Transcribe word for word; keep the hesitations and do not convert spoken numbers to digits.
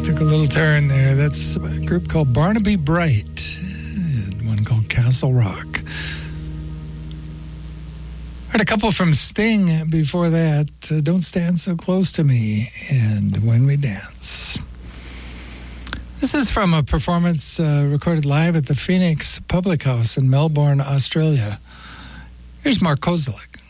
took a little turn there. That's a group called Barnaby Bright, and one called Castle Rock. Heard a couple from Sting before that. Uh, Don't Stand So Close to Me and When We Dance. This is from a performance uh, recorded live at the Phoenix Public House in Melbourne, Australia. Here's Mark Kozelek.